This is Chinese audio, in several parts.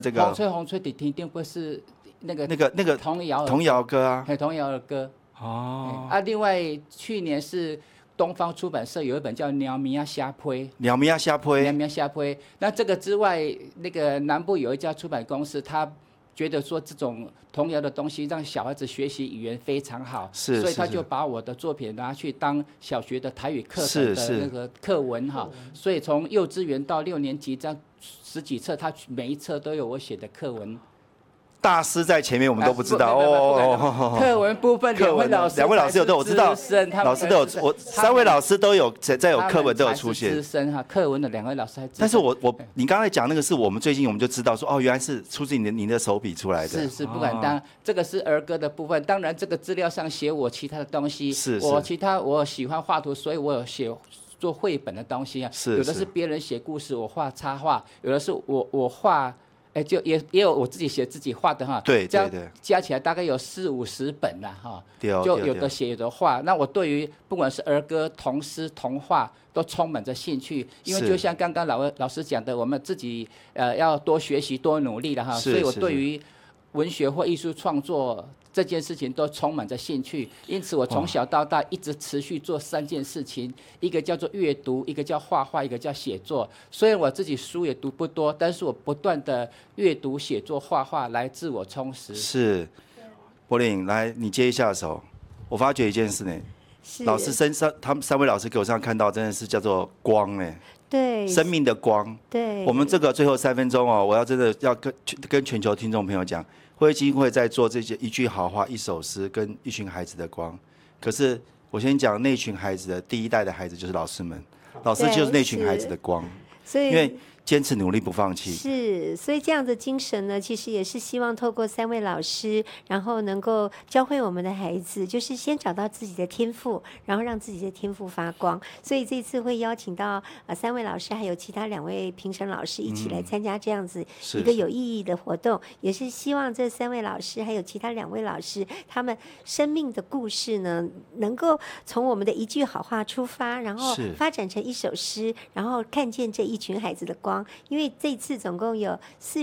这个红吹的听定不是那个童谣歌啊， 童谣的歌哦。 另外去年是东方出版社有一本叫《鸟咪呀虾胚》， 鸟咪呀虾胚。 那这个之外，那个南部有一家出版公司，他觉得说这种童谣的东西让小孩子学习语言非常好，所以他就把我的作品拿去当小学的台语课程的那个课文哈。所以从幼稚园到6年级，这样10几册，他每一册都有我写的课文。 大师在前面，我们都不知道哦。 课文部分，两位老师有都我知道，老师都有，我3位老师都有在有课文都有出现。 资深哈，课文的2位老师还资深。 但是你刚才讲那个是我们最近我们就知道说哦，原来是出自你的手笔出来的。 是，不敢当，这个是儿歌的部分。当然，这个资料上写我其他的东西，我喜欢画图，所以我有写做绘本的东西啊。有的是别人写故事，我画插画；有的是我画。就也有我自己写自己画的哈， 对， 这样加起来大概有40-50本啦哈，就有的写有的画。那我对于不管是儿歌、童诗、童话都充满着兴趣，因为就像刚刚老师讲的，我们自己要多学习、多努力了哈，所以我对于文学或艺术创作这件事情都充满着兴趣，因此我从小到大一直持续做3件事情，一个叫做阅读，一个叫画画，一个叫写作。虽然我自己书也读不多，但是我不断的阅读、写作、画画来自我充实。 是，柏霖，来你接一下手。我发觉一件事呢，老师身上他们3位老师给我上看到真的是叫做光呢。 对， 生命的光。 对， 我们这个最后3分钟哦，我要真的要跟全球听众朋友讲。惠基金会在做这些一句好话、一首诗跟一群孩子的光。可是我先讲那群孩子的第一代的孩子就是老师们，老师就是那群孩子的光。 所以因为坚持努力不放弃， 是，所以这样的精神呢，其实也是希望透过3位老师，然后能够教会我们的孩子，就是先找到自己的天赋，然后让自己的天赋发光。所以这次会邀请到3位老师，还有其他2位评审老师一起来参加这样子一个有意义的活动，也是希望这3位老师还有其他2位老师，他们生命的故事呢，能够从我们的一句好话出发，然后发展成一首诗，然后看见这一群孩子的光。因为这次总共有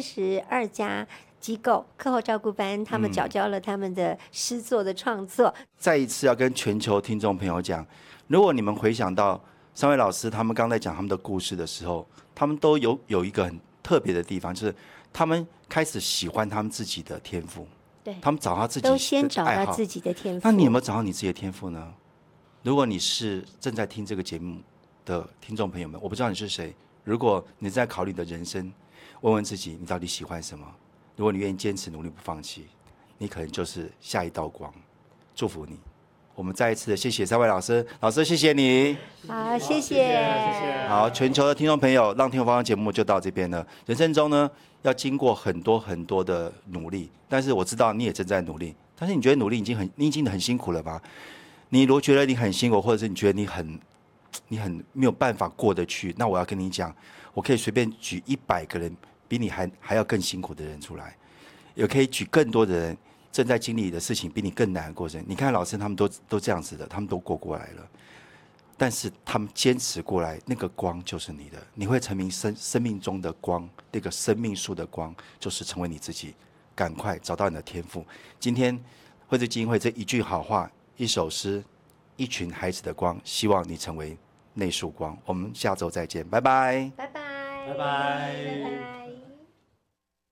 42家机构课后照顾班，他们缴交了他们的诗作的创作。 再一次要跟全球听众朋友讲，如果你们回想到3位老师他们刚才讲他们的故事的时候，他们都有一个很特别的地方，就是他们开始喜欢他们自己的天赋。 对， 他们找到自己的爱好， 都先找到自己的天赋。 那你有没有找到你自己的天赋呢？如果你是正在听这个节目的听众朋友们，我不知道你是谁。如果你在考虑你的人生，问问自己，你到底喜欢什么？如果你愿意坚持努力不放弃，你可能就是下一道光。祝福你！我们再一次的谢谢3位老师，老师谢谢你。 好，谢谢。 好，全球的听众朋友，让听我方向节目就到这边了。人生中呢，要经过很多很多的努力，但是我知道你也正在努力。但是你觉得努力你已经很辛苦了吗？你如果觉得你很辛苦，或者是你觉得你很没有办法过得去，那我要跟你讲，我可以随便举100个人比你还要更辛苦的人出来，也可以举更多的人正在经历的事情比你更难的过程。你看老师他们都这样子的，他们都过来了，但是他们坚持过来，那个光就是你的，你会成为生命中的光，那个生命树的光就是成为你自己。赶快找到你的天赋。今天惠智基金会这一句好话、一首诗、一群孩子的光，希望你成为那束光。我们下周再见，拜拜， 拜拜， 拜拜。